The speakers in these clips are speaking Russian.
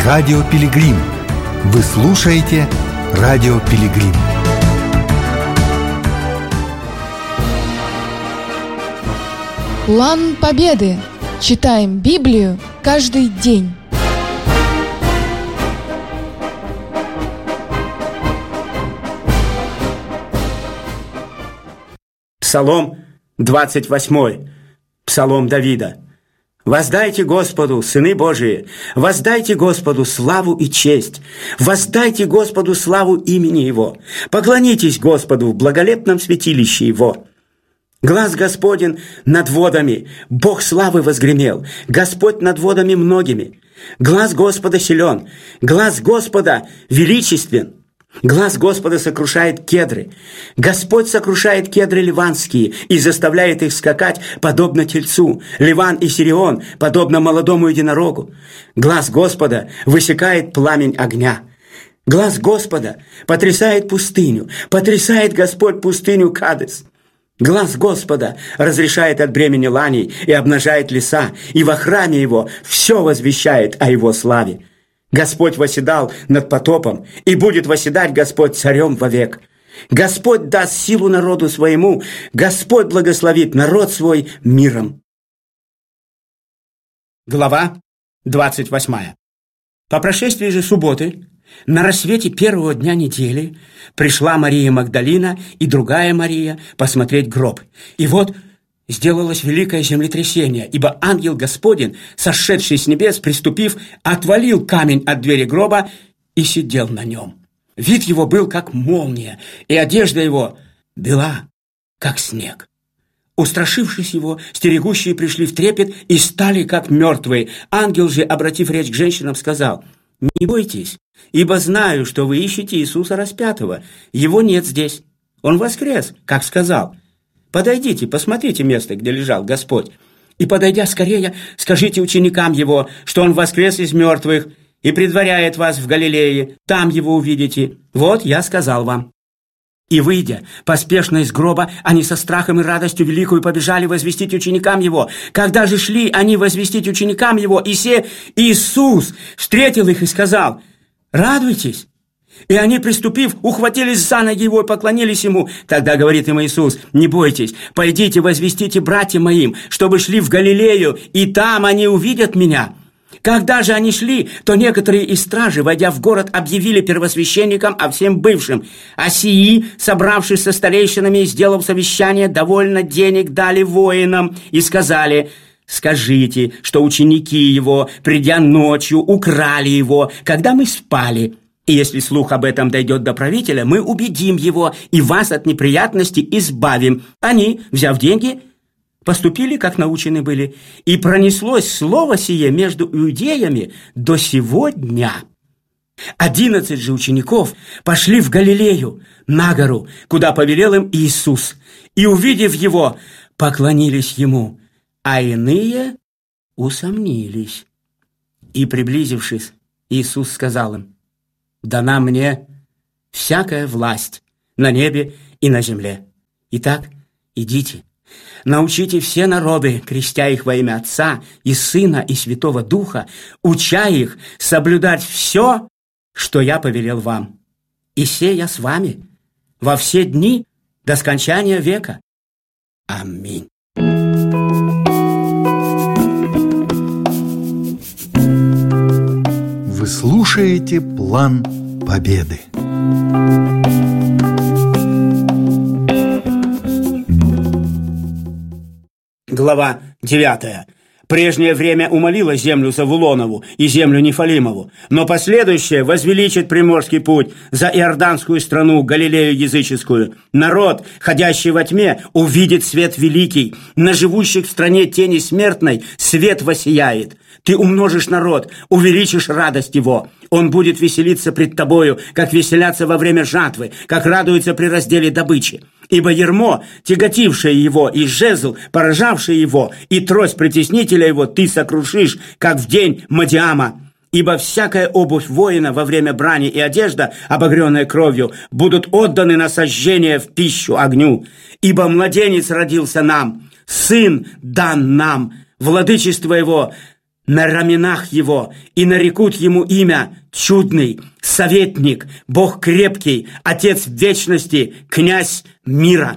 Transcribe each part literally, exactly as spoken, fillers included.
Радио Пилигрим. Вы слушаете Радио Пилигрим. План Победы. Читаем Библию каждый день. Псалом двадцать восьмой. Псалом Давида. «Воздайте Господу, сыны Божии, воздайте Господу славу и честь, воздайте Господу славу имени Его, поклонитесь Господу в благолепном святилище Его. Глас Господень над водами, Бог славы возгремел, Господь над водами многими. Глас Господа силен, глас Господа величествен. Глас Господа сокрушает кедры. Господь сокрушает кедры ливанские и заставляет их скакать, подобно тельцу. Ливан и Сирион, подобно молодому единорогу. Глас Господа высекает пламень огня. Глас Господа потрясает пустыню. Потрясает Господь пустыню Кадес. Глас Господа разрешает от бремени ланей и обнажает леса, и во храме Его все возвещает о Его славе. Господь восседал над потопом, и будет восседать Господь царем вовек. Господь даст силу народу своему, Господь благословит народ свой миром». Глава двадцать восьмая. По прошествии же субботы, на рассвете первого дня недели, пришла Мария Магдалина и другая Мария посмотреть гроб. И вот сделалось великое землетрясение, ибо ангел Господень, сошедший с небес, приступив, отвалил камень от двери гроба и сидел на нем. Вид его был, как молния, и одежда его бела, как снег. Устрашившись его, стерегущие пришли в трепет и стали, как мертвые. Ангел же, обратив речь к женщинам, сказал: «Не бойтесь, ибо знаю, что вы ищете Иисуса распятого. Его нет здесь. Он воскрес, как сказал. Подойдите, посмотрите место, где лежал Господь. И, подойдя скорее, скажите ученикам Его, что Он воскрес из мертвых и предваряет вас в Галилее. Там Его увидите. Вот я сказал вам». И, выйдя поспешно из гроба, они со страхом и радостью великую побежали возвестить ученикам Его. Когда же шли они возвестить ученикам Его, и се Иисус встретил их и сказал: «Радуйтесь». И они, приступив, ухватились за ноги Его и поклонились Ему. Тогда говорит им Иисус: «Не бойтесь, пойдите возвестите братьям моим, чтобы шли в Галилею, и там они увидят Меня». Когда же они шли, то некоторые из стражи, войдя в город, объявили первосвященникам о всем бывшем. А сии, собравшись со старейшинами и сделав совещание, довольно денег дали воинам и сказали: «Скажите, что ученики Его, придя ночью, украли Его, когда мы спали. И если слух об этом дойдет до правителя, мы убедим его и вас от неприятностей избавим». Они, взяв деньги, поступили, как научены были, и пронеслось слово сие между иудеями до сего дня. Одиннадцать же учеников пошли в Галилею, на гору, куда повелел им Иисус, и, увидев Его, поклонились Ему, а иные усомнились. И, приблизившись, Иисус сказал им: «Дана мне всякая власть на небе и на земле. Итак, идите, научите все народы, крестя их во имя Отца и Сына и Святого Духа, уча их соблюдать все, что я повелел вам. И се я с вами во все дни до скончания века. Аминь». Вы слушаете «План Победы». Глава девятая. Прежнее время умолило землю Завулонову и землю Нефалимову, но последующее возвеличит приморский путь за Иорданскую страну, Галилею языческую. Народ, ходящий во тьме, увидит свет великий. На живущих в стране тени смертной свет воссияет. Ты умножишь народ, увеличишь радость его. Он будет веселиться пред тобою, как веселятся во время жатвы, как радуются при разделе добычи. Ибо ярмо, тяготившее его, и жезл, поражавший его, и трость притеснителя его ты сокрушишь, как в день Мадиама. Ибо всякая обувь воина во время брани и одежда, обогренная кровью, будут отданы на сожжение в пищу огню. Ибо младенец родился нам, сын дан нам, владычество его на раменах его, и нарекут ему имя Чудный, Советник, Бог крепкий, Отец вечности, Князь мира.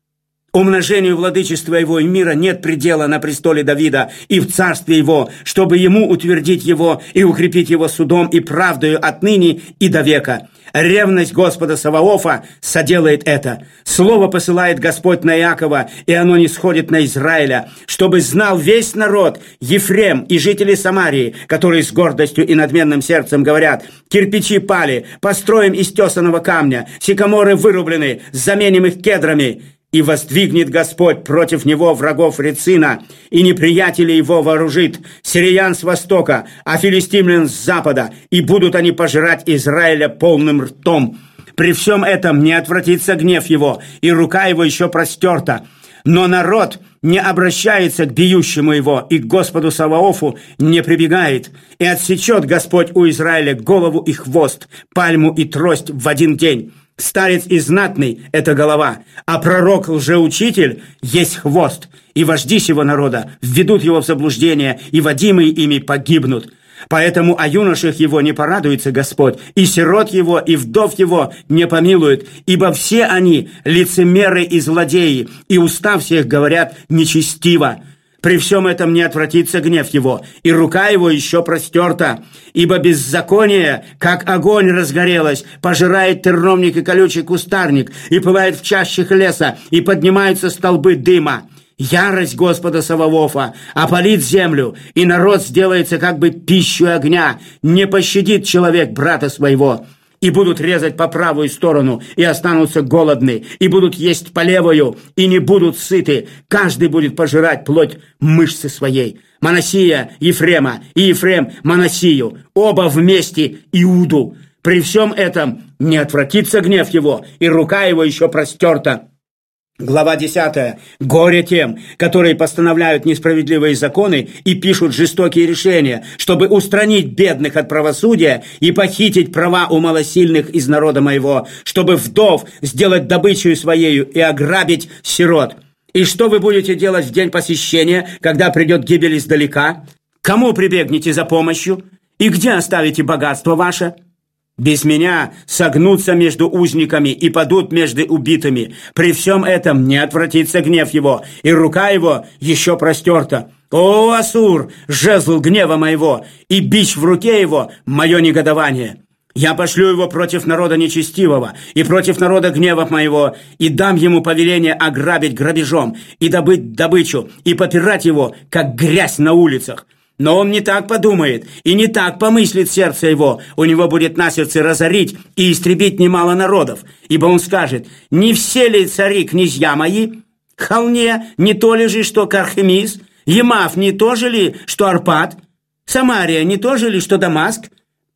Умножению владычества его и мира нет предела на престоле Давида и в царстве его, чтобы ему утвердить его и укрепить его судом и правдою отныне и до века. Ревность Господа Саваофа соделает это. Слово посылает Господь на Иакова, и оно не сходит на Израиля, чтобы знал весь народ, Ефрем и жители Самарии, которые с гордостью и надменным сердцем говорят: кирпичи пали, построим из тесаного камня, сикаморы вырублены, заменим их кедрами. И воздвигнет Господь против него врагов Рецина, и неприятелей его вооружит, сириян с востока, а филистимлян с запада, и будут они пожирать Израиля полным ртом. При всем этом не отвратится гнев его, и рука его еще простерта. Но народ не обращается к бьющему его, и к Господу Саваофу не прибегает, и отсечет Господь у Израиля голову и хвост, пальму и трость в один день. Старец и знатный – это голова, а пророк-лжеучитель есть хвост, и вожди сего народа введут его в заблуждение, и водимые ими погибнут. Поэтому о юношах его не порадуется Господь, и сирот его, и вдов его не помилует, ибо все они лицемеры и злодеи, и уста всех говорят нечестиво. При всем этом не отвратится гнев его, и рука его еще простерта, ибо беззаконие, как огонь разгорелось, пожирает терновник и колючий кустарник, и пылает в чащах леса, и поднимаются столбы дыма. Ярость Господа Саваофа опалит землю, и народ сделается как бы пищей огня, не пощадит человек брата своего. И будут резать по правую сторону, и останутся голодны, и будут есть по левую, и не будут сыты. Каждый будет пожирать плоть мышцы своей. Манассия Ефрема, и Ефрем Манассию, оба вместе Иуду. При всем этом не отвратится гнев его, и рука его еще простерта. Глава десятая. Горе тем, которые постановляют несправедливые законы и пишут жестокие решения, чтобы устранить бедных от правосудия и похитить права у малосильных из народа моего, чтобы вдов сделать добычей своею и ограбить сирот. И что вы будете делать в день посещения, когда придет гибель издалека? Кому прибегнете за помощью? И где оставите богатство ваше? Без меня согнутся между узниками и падут между убитыми. При всем этом не отвратится гнев его, и рука его еще простерта. О, Ассур, жезл гнева моего, и бич в руке его – мое негодование. Я пошлю его против народа нечестивого и против народа гнева моего, и дам ему повеление ограбить грабежом, и добыть добычу, и попирать его, как грязь на улицах. Но он не так подумает, и не так помыслит сердце его. У него будет на сердце разорить и истребить немало народов. Ибо он скажет: не все ли цари князья мои? Халне не то ли же, что Кархемис? Емав не то же ли, что Арпад? Самария не то же ли, что Дамаск?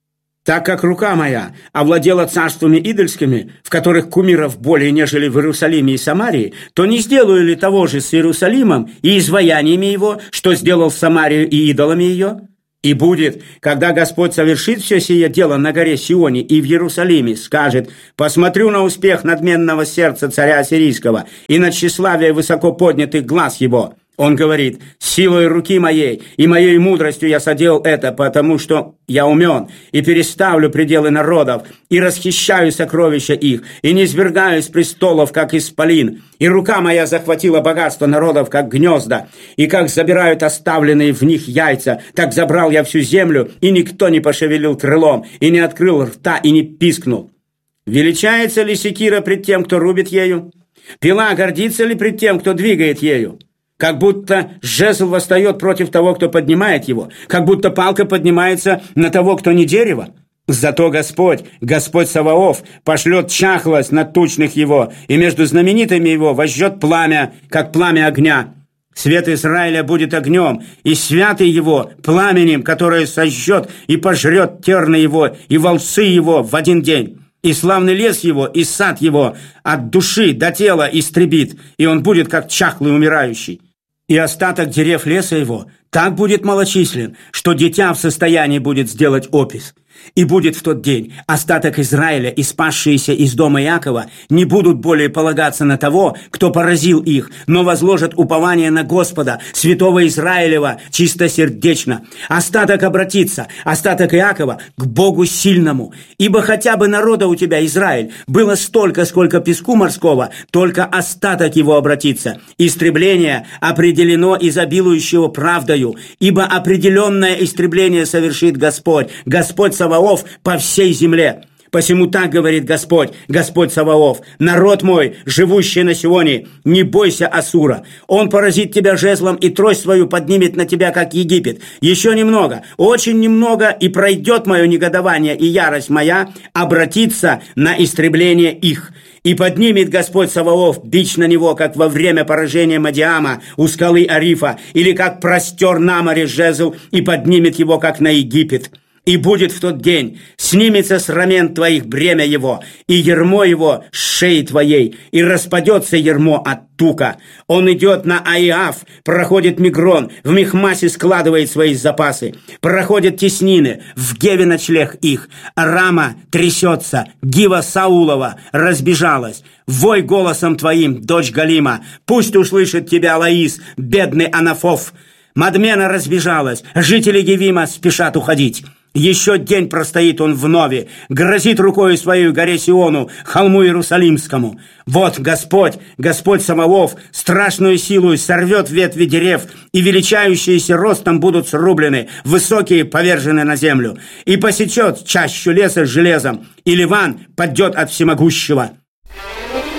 Так как рука моя овладела царствами идольскими, в которых кумиров более, нежели в Иерусалиме и Самарии, то не сделаю ли того же с Иерусалимом и изваяниями его, что сделал Самарию и идолами ее? И будет, когда Господь совершит все сие дело на горе Сионе и в Иерусалиме, скажет: посмотрю на успех надменного сердца царя ассирийского и на тщеславие высоко поднятых глаз его. Он говорит: силой руки моей и моей мудростью я соделал это, потому что я умен, и переставлю пределы народов, и расхищаю сокровища их, и не свергаю с престолов, как исполин. И рука моя захватила богатство народов, как гнезда, и как забирают оставленные в них яйца, так забрал я всю землю, и никто не пошевелил крылом, и не открыл рта, и не пискнул. Величается ли секира пред тем, кто рубит ею? Пила гордится ли пред тем, кто двигает ею? Как будто жезл восстает против того, кто поднимает его, как будто палка поднимается на того, кто не дерево. Зато Господь, Господь Саваоф, пошлет чахлость на тучных его, и между знаменитыми его возжжет пламя, как пламя огня. Свет Израиля будет огнем, и святый его пламенем, которое сожжет и пожрет терны его и волцы его в один день. И славный лес его, и сад его от души до тела истребит, и он будет как чахлый умирающий. И остаток дерев леса его так будет малочислен, что дитя в состоянии будет сделать опис. И будет в тот день остаток Израиля и спасшиеся из дома Иакова не будут более полагаться на того, кто поразил их, но возложат упование на Господа, святого Израилева, чистосердечно. Остаток обратится, остаток Иакова, к Богу сильному. Ибо хотя бы народа у тебя, Израиль, было столько, сколько песку морского, только остаток его обратится. Истребление определено изобилующего правдою, ибо определенное истребление совершит Господь, Господь Саваоф, по всей земле. Посему так говорит Господь, Господь Саваоф: народ мой, живущий на Сионе, не бойся Ассура. Он поразит тебя жезлом, и трость свою поднимет на тебя, как Египет. Еще немного, очень немного, и пройдет мое негодование, и ярость моя обратится на истребление их. И поднимет Господь Саваоф бич на него, как во время поражения Мадиама у скалы Арифа, или как простер на море жезл, и поднимет его, как на Египет. И будет в тот день, снимется с рамен твоих бремя его, и ярмо его с шеи твоей, и распадется ярмо от тука. Он идет на Аиав, проходит Мигрон, в Михмасе складывает свои запасы, проходит теснины, в Геве ночлег их. Рама трясется, Гива Саулова разбежалась. Вой голосом твоим, дочь Галима, пусть услышит тебя Лаис, бедный Анафов. Мадмена разбежалась, жители Гевима спешат уходить. Еще день простоит он вновь, грозит рукою своей горе Сиону, холму Иерусалимскому. Вот Господь, Господь Саваоф, страшную силу сорвет ветви дерев, и величающиеся ростом будут срублены, высокие повержены на землю. И посечет чащу леса с железом, и Ливан падет от всемогущего.